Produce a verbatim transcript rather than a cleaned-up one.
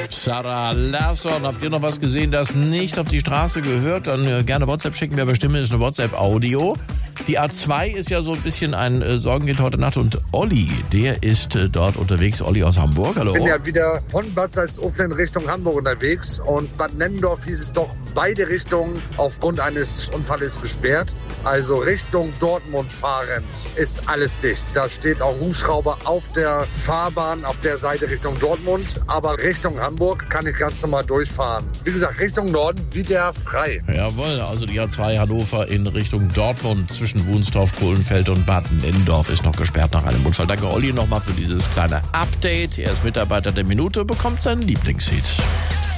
Sarah Larsson, habt ihr noch was gesehen, das nicht auf die Straße gehört? Dann äh, gerne WhatsApp schicken, wer bestimmt ist eine WhatsApp-Audio. Die A zwei ist ja so ein bisschen ein äh, Sorgenkind heute Nacht und Olli, der ist äh, dort unterwegs. Olli aus Hamburg, hallo. Ich bin ja wieder von Bad Salzuflen Richtung Hamburg unterwegs und Bad Nennendorf hieß es doch, beide Richtungen aufgrund eines Unfalls gesperrt. Also Richtung Dortmund fahrend ist alles dicht. Da steht auch ein Hubschrauber auf der Fahrbahn auf der Seite Richtung Dortmund, aber Richtung Hamburg kann ich ganz normal durchfahren. Wie gesagt, Richtung Norden wieder frei. Jawohl, also die A zwei Hannover in Richtung Dortmund zwischen Wunstorf, Kohlenfeld und Bad Nennendorf ist noch gesperrt nach einem Unfall. Danke Olli nochmal für dieses kleine Update. Er ist Mitarbeiter der Minute, bekommt seinen Lieblingshit.